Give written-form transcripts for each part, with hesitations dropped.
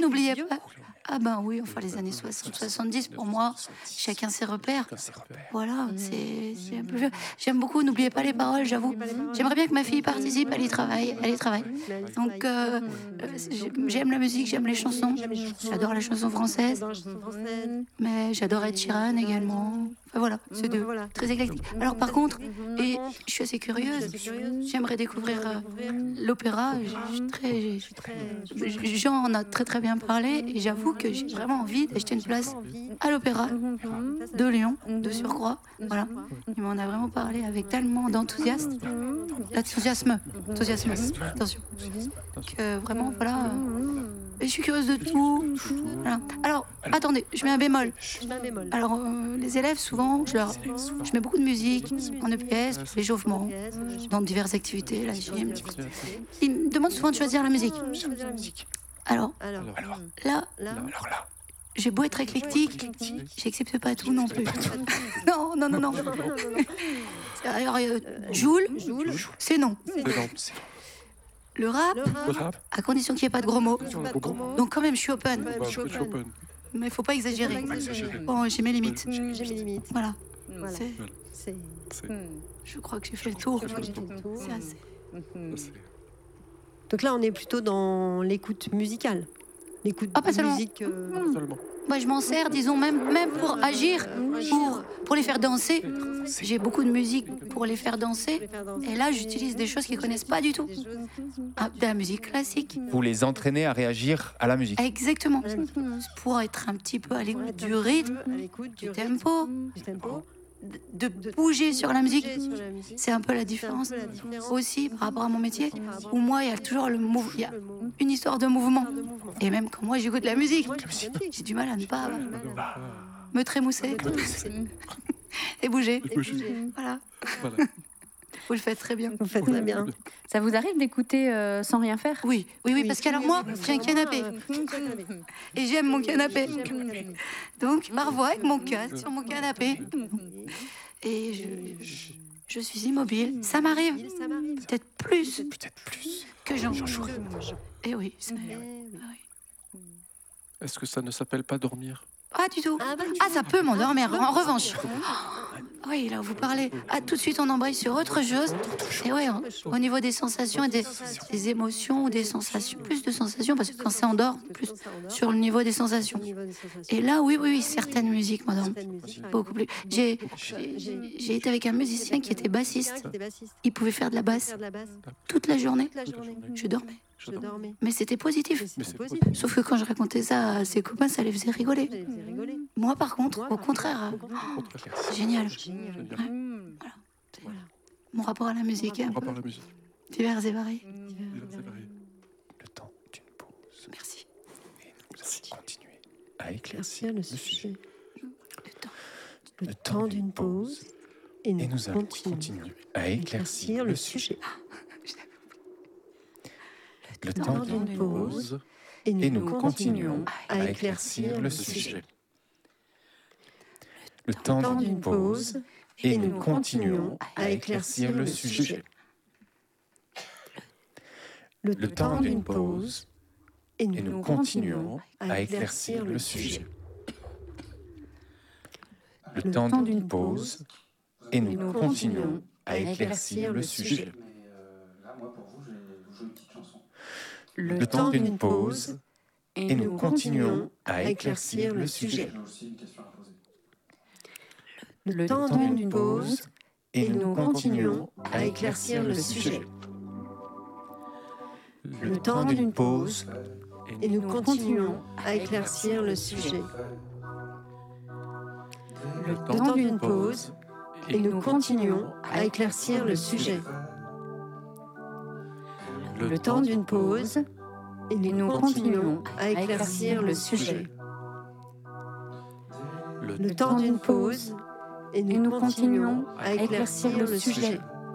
n'oubliez pas. Ah ben oui, enfin les années 60-70, pour moi, chacun ses repères. Voilà, c'est un peu vieux. J'aime beaucoup, n'oubliez pas les paroles, j'avoue. J'aimerais bien que ma fille participe, elle y travaille. Donc j'aime la musique, j'aime les chansons. J'adore les chansons françaises, mais j'adore Ed Sheeran également. Enfin voilà, c'est deux, très éclectique. Alors par contre, et je suis assez curieuse, j'aimerais découvrir l'opéra. Jean en a très bien parlé et j'avoue que j'ai vraiment envie d'acheter une place à l'opéra de Lyon, de surcroît. Voilà, il m'en a vraiment parlé avec tellement d'enthousiasme, attention, que vraiment voilà. Et je suis curieuse de tout. Voilà. Alors, attendez, je mets un bémol. Alors, les élèves, souvent, je mets beaucoup de musique en EPS, pour l'échauffement, dans diverses activités, la gym. Ils me demandent souvent de choisir la musique. Alors là, j'ai beau être éclectique, j'accepte pas tout non plus. Non. Alors, Joule, c'est non. Le rap, à condition qu'il n'y ait pas de gros mots. Donc quand même, je suis open. Mais il faut pas exagérer. Bon, j'ai mes limites. Voilà. Je crois que j'ai fait le tour. C'est assez. Donc là, on est plutôt dans l'écoute musicale. L'écoute de musique. Moi, je m'en sers, disons, même pour agir, pour les faire danser. J'ai beaucoup de musique pour les faire danser. Et là, j'utilise des choses qu'ils ne connaissent pas du tout. De la musique classique. Vous les entraînez à réagir à la musique. Exactement. Pour être un petit peu à l'écoute du rythme, du tempo. De bouger sur la musique, c'est un peu la différence aussi par rapport à mon métier, où moi il y a toujours il y a une histoire de mouvement, et même quand moi j'écoute la musique, j'ai du mal à ne pas me trémousser et bouger. Voilà. Vous le faites très bien. Vous faites très bien. Ça vous arrive d'écouter sans rien faire ? Oui, parce qu'alors moi, j'ai un canapé. Et j'aime mon canapé. Donc, parfois, avec mon casque sur mon canapé. Et je suis immobile. Ça m'arrive. Peut-être plus que Jean. Et oui. Est-ce que ça ne s'appelle pas dormir ? Pas du tout. Ça peut m'endormir. En revanche. Oui, là, vous parlez. Tout de suite, on embraye sur autre chose. Et oui, au niveau des sensations et des émotions ou des sensations, plus de sensations, parce que quand c'est endort, plus sur le niveau des sensations. Et là, oui, certaines musiques m'endorment beaucoup plus. J'ai été avec un musicien qui était bassiste. Il pouvait faire de la basse toute la journée. Je dormais. Mais c'était positif. Sauf que quand je racontais ça à ses copains, ça les faisait rigoler. Moi, par contre, au contraire, c'est génial. Voilà. Mon rapport à la musique. Divers et variés. Le temps d'une pause. Merci. Et nous allons continuer à éclaircir le sujet. Le temps d'une pause. Et nous allons continuer à éclaircir le sujet. Le temps d'une pause. Et nous continuons à éclaircir le sujet. Le temps d'une pause. Et nous continuons à éclaircir le sujet. Le temps d'une pause. Et nous continuons à éclaircir le sujet. Le temps d'une pause. Et nous continuons à éclaircir le sujet. Là, moi, pour vous, je vais jouer une petite chanson. Le temps d'une pause. Et nous continuons à éclaircir le sujet. J'ai aussi une question à poser. Le temps d'une pause. Et nous continuons à éclaircir le sujet. Le temps d'une pause. Et nous continuons à éclaircir le sujet. Le temps d'une pause. Et nous continuons à éclaircir le sujet. Le temps d'une pause. Et nous continuons à éclaircir le sujet. Le temps d'une pause. Et nous continuons à éclaircir le sujet.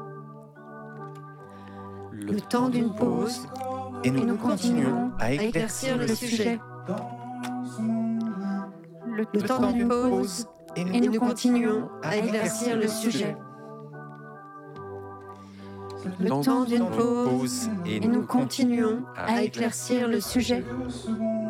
Le temps d'une pause. Et nous continuons à éclaircir le sujet. Le temps d'une pause. Et nous continuons à éclaircir le sujet. Le temps d'une pause. Et nous continuons à éclaircir le sujet.